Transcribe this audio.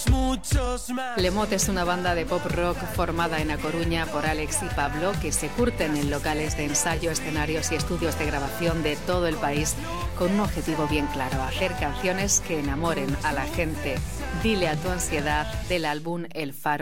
Lemot es una banda de pop rock formada en A Coruña por Alex y Pablo, que se curten en locales de ensayo, escenarios y estudios de grabación de todo el país con un objetivo bien claro: hacer canciones que enamoren a la gente. Dile a tu ansiedad, del álbum El Faro.